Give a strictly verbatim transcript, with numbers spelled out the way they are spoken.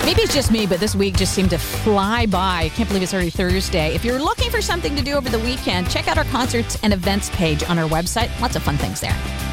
Maybe it's just me, but this week just seemed to fly by. I can't believe it's already Thursday. If you're looking for something to do over the weekend, check out our concerts and events page on our website. Lots of fun things there.